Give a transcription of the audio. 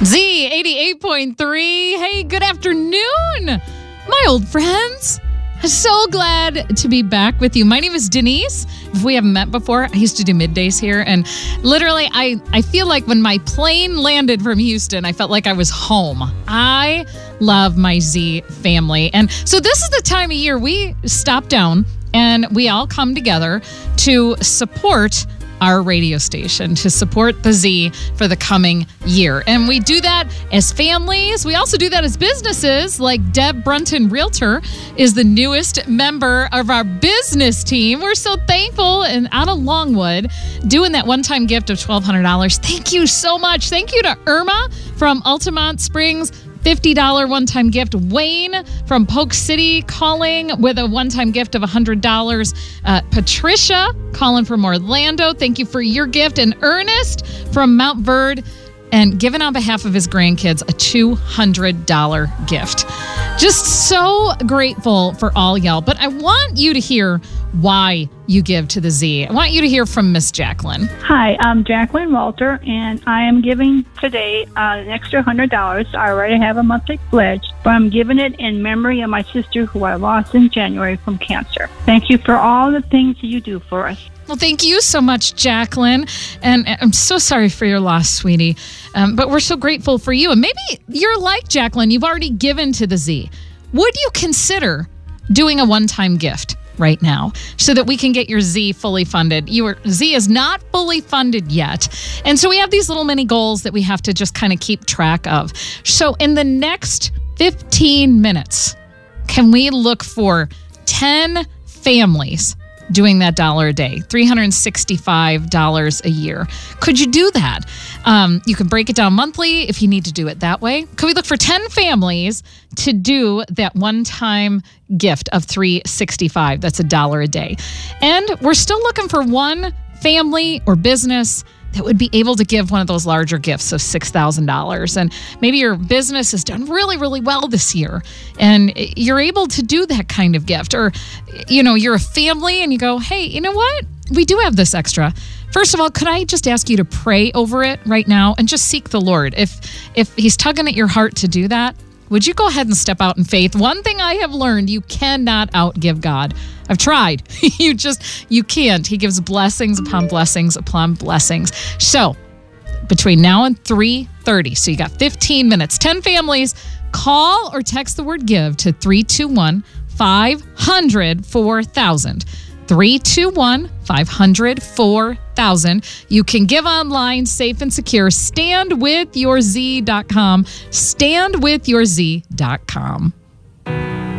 Z 88.3. Hey, good afternoon, my old friends. I'm so glad to be back with you. My name is Denise. If we haven't met before, I used to do middays here. And literally, I feel like when my plane landed from Houston, I felt like I was home. I love my Z family. And so this is the time of year we stop down and we all come together to support our radio station, to support the Z for the coming year. And we do that as families. We also do that as businesses, like Deb Brunton Realtor is the newest member of our business team. We're so thankful, and out of Longwood, doing that one-time gift of $1,200. Thank you so much. Thank you to Irma from Altamont Springs, $50 one-time gift. Wayne from Polk City calling with a one-time gift of $100. Patricia calling from Orlando. Thank you for your gift. And Ernest from Mount Verde and giving on behalf of his grandkids a $200 gift. Just so grateful for all y'all. But I want you to hear why you give to the Z. I want you to hear from Miss Jacqueline. Hi, I'm Jacqueline Walter, and I am giving today an extra $100. I already have a monthly pledge, but I'm giving it in memory of my sister who I lost in January from cancer. Thank you for all the things you do for us. Well, thank you so much, Jacqueline. And I'm so sorry for your loss, sweetie. But we're so grateful for you. And maybe you're like Jacqueline. You've already given to the Z. Would you consider doing a one-time gift right now so that we can get your Z fully funded? Your Z is not fully funded yet. And so we have these little mini goals that we have to just kind of keep track of. So in the next 15 minutes, can we look for 10 families doing that $1 a day, $365 a year? Could you do that? You can break it down monthly if you need to do it that way. Could we look for 10 families to do that one-time gift of $365? That's $1 a day. And we're still looking for one family or business that would be able to give one of those larger gifts of $6,000. And maybe your business has done really, really well this year and you're able to do that kind of gift. Or, you know, you're a family and you go, hey, you know what? We do have this extra. First of all, could I just ask you to pray over it right now and just seek the Lord? If he's tugging at your heart to do that, would you go ahead and step out in faith? One thing I have learned, you cannot outgive God. I've tried. You can't. He gives blessings upon blessings upon blessings. So between now and 3:30, so you got 15 minutes, 10 families, call or text the word give to 321-500-4000. 321-500-4000. You can give online, safe and secure. StandWithYourZ.com. StandWithYourZ.com.